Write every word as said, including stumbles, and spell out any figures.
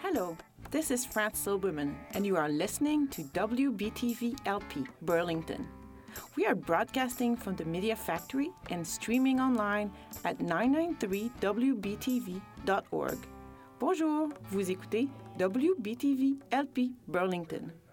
Hello, this is Franz Silberman, and you are listening to W B T V L P Burlington. We are broadcasting from the Media Factory and streaming online at nine ninety-three W B T V dot org. Bonjour, vous écoutez W B T V L P Burlington.